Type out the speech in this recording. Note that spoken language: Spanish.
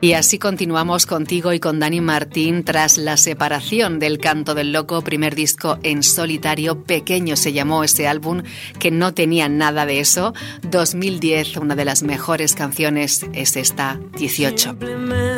Y así continuamos contigo y con Dani Martín tras la separación del Canto del Loco, primer disco en solitario. Pequeño se llamó ese álbum, que no tenía nada de eso. 2010, una de las mejores canciones es esta, 18.